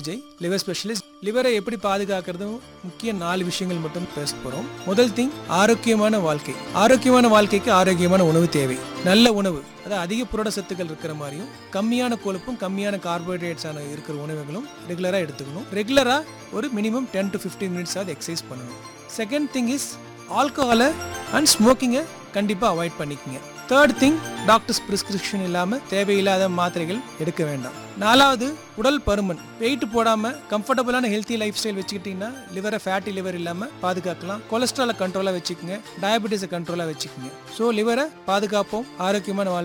Vijay, liver specialist. லிவரை எப்படி பாதுகாக்கிறது முக்கிய 4 விஷயங்கள் மட்டும் பேச போறோம். முதல் திங், ஆரோக்கியமான வாழ்க்கை. ஆரோக்கியமான வாழ்க்கைக்கு ஆரோக்கியமான உணவு தேவை. நல்ல உணவு, அதாவது அதிக புரத சத்துக்கள் இருக்கிற மாதிரியும் கம்மியான கொழுப்பும் கம்மியான கார்போஹைட்ரேட்ஸான இருக்கிற உணவுகளும் ரெகுலராக எடுத்துக்கணும். ரெகுலராக ஒரு மினிமம் 10 to 15 மினிட்ஸ் ஆகுது எக்ஸசைஸ் பண்ணணும். செகண்ட் திங் இஸ் ஆல்கஹாலை அண்ட் ஸ்மோக்கிங்கை கண்டிப்பாக அவாய்ட் பண்ணிக்கங்க. தேர்ட் திங், டாக்டர்ஸ் பிரிஸ்கிரிப்ஷன் இல்லாமல் தேவையில்லாத மாத்திரைகள் எடுக்க வேண்டாம். 4வது, உடல் பருமன். வெயிட் போடாமல் கம்ஃபர்டபுளான ஹெல்த்தி லைஃப் ஸ்டைல் வச்சுக்கிட்டிங்கன்னா லிவரை ஃபேட்டி லிவர் இல்லாமல் பாதுகாக்கலாம். கொலஸ்ட்ராலை கண்ட்ரோலாக வச்சுக்கோங்க, டயபெட்டிஸை கண்ட்ரோலாக வச்சுக்கோங்க. ஸோ லிவரை பாதுகாப்போம், ஆரோக்கியமான வாழ்க்கை